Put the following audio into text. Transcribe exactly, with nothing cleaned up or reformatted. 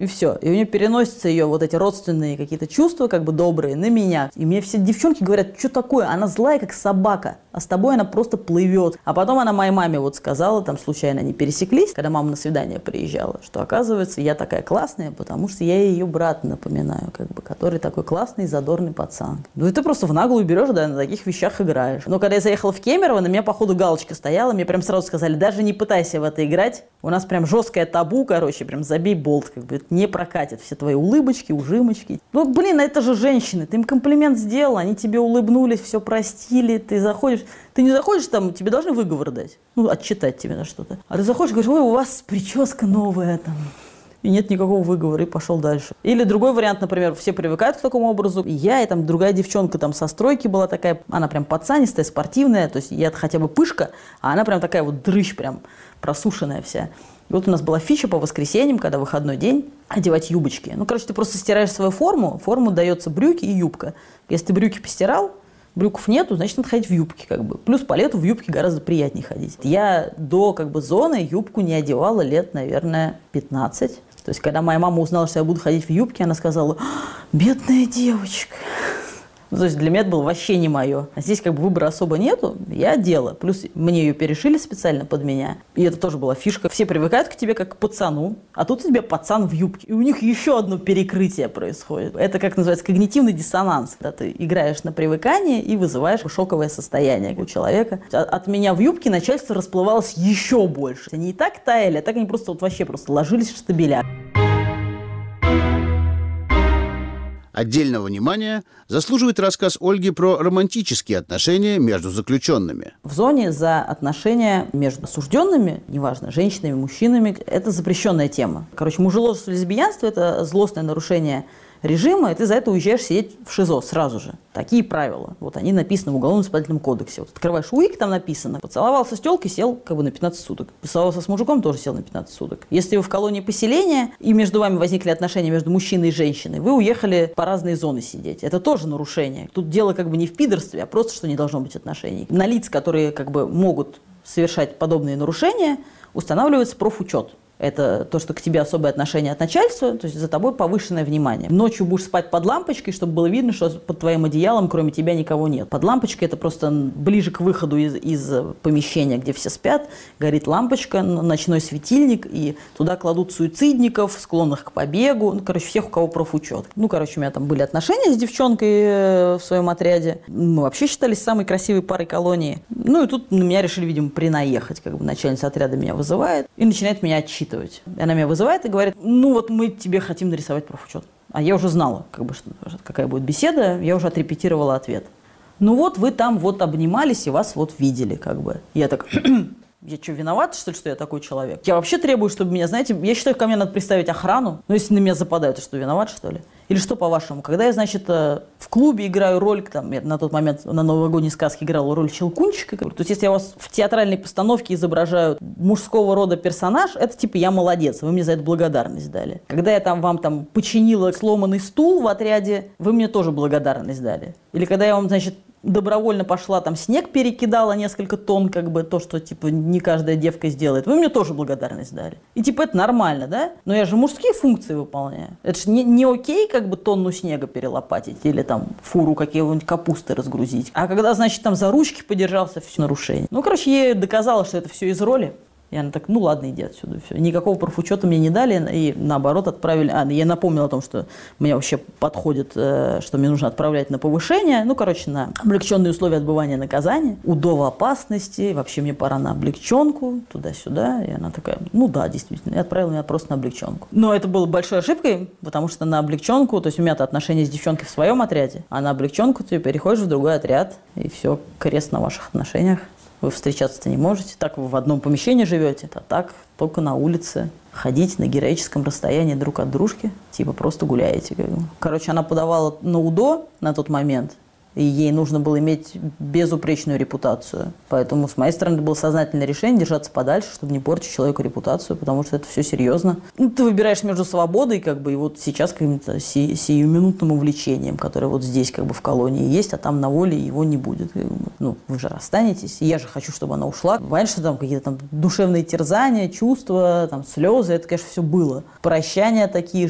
И все. И у нее переносятся ее вот эти родственные какие-то чувства, как бы добрые, на меня. И мне все девчонки говорят, что такое? Она злая, как собака. А с тобой она просто плывет. А потом она моей маме вот сказала, там случайно они пересеклись, когда мама на свидание приезжала, что оказывается я такая классная, потому что я ее брат напоминаю, как бы, который такой классный, задорный пацан. Ну и ты просто в наглую берешь, да, на таких вещах играешь. Но когда я заехала в Кемерово, на меня походу галочка стояла, мне прям сразу сказали, даже не пытайся в это играть, у нас прям жесткое табу, короче, прям забей болт, как бы, не прокатит все твои улыбочки, ужимочки. Ну, блин, это же женщины, ты им комплимент сделал, они тебе улыбнулись, все простили, ты заходишь, ты не заходишь там, тебе должны выговор дать, ну, отчитать тебе на что-то. А ты заходишь и говоришь, ой, у вас прическа новая там. И нет никакого выговора, и пошел дальше. Или другой вариант, например, все привыкают к такому образу. И я, и там другая девчонка там со стройки была такая, она прям пацанистая, спортивная, то есть я хотя бы пышка, а она прям такая вот дрыщ, прям просушенная вся. И вот у нас была фича по воскресеньям, когда выходной день, одевать юбочки. Ну, короче, ты просто стираешь свою форму, форму дается брюки и юбка. Если ты брюки постирал, брюков нету, значит, надо ходить в юбке, как бы. Плюс по лету в юбке гораздо приятнее ходить. Я до, как бы, зоны юбку не одевала лет, наверное, пятнадцать. То есть, когда моя мама узнала, что я буду ходить в юбке, она сказала, бедная девочка. Ну, то есть, для меня это было вообще не мое. А здесь, как бы, выбора особо нету, я одела. Плюс мне ее перешили специально под меня. И это тоже была фишка. Все привыкают к тебе как к пацану, а тут у тебя пацан в юбке. И у них еще одно перекрытие происходит. Это, как называется, когнитивный диссонанс. Когда ты играешь на привыкание и вызываешь шоковое состояние у человека. От меня в юбке начальство расплывалось еще больше. Они и так таяли, а так они просто вот вообще просто ложились в штабеля. Отдельного внимания заслуживает рассказ Ольги про романтические отношения между заключенными. В зоне за отношения между осужденными, неважно, женщинами, мужчинами, это запрещенная тема. Короче, мужеложество, лесбиянство – это злостное нарушение режима, и ты за это уезжаешь сидеть в ШИЗО сразу же. Такие правила. Вот они написаны в Уголовно-исполнительном кодексе. Вот открываешь УИК, там написано. Поцеловался с тёлкой, сел как бы на пятнадцать суток. Поцеловался с мужиком, тоже сел на пятнадцать суток. Если вы в колонии поселения, и между вами возникли отношения между мужчиной и женщиной, вы уехали по разные зоны сидеть. Это тоже нарушение. Тут дело как бы не в пидорстве, а просто, что не должно быть отношений. На лиц, которые как бы могут совершать подобные нарушения, устанавливается профучет. Это то, что к тебе особое отношение от начальства, то есть за тобой повышенное внимание. Ночью будешь спать под лампочкой, чтобы было видно, что под твоим одеялом кроме тебя никого нет. Под лампочкой это просто ближе к выходу из, из помещения, где все спят, горит лампочка, ночной светильник, и туда кладут суицидников, склонных к побегу, ну, короче, всех, у кого профучет. Ну, короче, у меня там были отношения с девчонкой в своем отряде. Мы вообще считались самой красивой парой колонии. Ну, и тут на меня решили, видимо, принаехать. Как бы начальница отряда меня вызывает и начинает меня отчитывать. И она меня вызывает и говорит, ну вот мы тебе хотим нарисовать профучет. А я уже знала, как бы, что, какая будет беседа, я уже отрепетировала ответ. Ну вот вы там вот обнимались и вас вот видели, как бы. Я так, я что, виновата, что ли, что я такой человек? Я вообще требую, чтобы меня, знаете, я считаю, ко мне надо представить охрану. Но если на меня западают, то что, виноват, что ли? Или что, по-вашему? Когда я, значит, в клубе играю роль, там, я на тот момент на новогодней сказке играла роль Щелкунчика, то есть если я вас в театральной постановке изображаю мужского рода персонаж, это типа я молодец, вы мне за это благодарность дали. Когда я там вам там починила сломанный стул в отряде, вы мне тоже благодарность дали. Или когда я вам, значит, добровольно пошла, там снег перекидала несколько тонн, как бы то, что типа не каждая девка сделает. Вы мне тоже благодарность дали. И типа это нормально, да? Но я же мужские функции выполняю. Это же не, не окей, как бы тонну снега перелопатить или там фуру какие-нибудь капусты разгрузить. А когда, значит, там за ручки подержался, все нарушение. Ну, короче, я ей доказала, что это все из роли. И она так, ну ладно, иди отсюда. Все. Никакого профучета мне не дали, и наоборот отправили. А, я напомнила о том, что мне вообще подходит, э, что мне нужно отправлять на повышение. Ну, короче, на облегченные условия отбывания наказания. УДО в опасности. Вообще мне пора на облегченку. Туда-сюда. И она такая, ну да, действительно. И отправила меня просто на облегченку. Но это было большой ошибкой, потому что на облегченку, то есть у меня-то отношения с девчонкой в своем отряде, а на облегченку ты переходишь в другой отряд, и все, крест на ваших отношениях. Вы встречаться-то не можете, так вы в одном помещении живете, а так только на улице. Ходить на героическом расстоянии друг от дружки, типа просто гуляете. Короче, она подавала на УДО на тот момент, и ей нужно было иметь безупречную репутацию. Поэтому с моей стороны было сознательное решение держаться подальше, чтобы не портить человеку репутацию, потому что это все серьезно. Ну, ты выбираешь между свободой, как бы, и вот сейчас каким-то си- сиюминутным увлечением, которое вот здесь, как бы, в колонии есть, а там на воле его не будет. Как бы. Ну, вы же расстанетесь, и я же хочу, чтобы она ушла. Понятно, что там какие-то там душевные терзания, чувства, там, слезы, это, конечно, все было. Прощания такие